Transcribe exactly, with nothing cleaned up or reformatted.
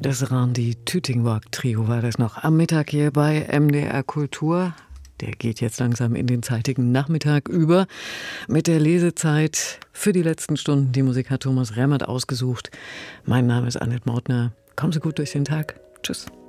Das Randy Tütingwag-Trio war das noch am Mittag hier bei M D R Kultur. Der geht jetzt langsam in den zeitigen Nachmittag über mit der Lesezeit. Für die letzten Stunden die Musik hat Thomas Remmert ausgesucht. Mein Name ist Annette Mautner. Kommen Sie gut durch den Tag. Tschüss.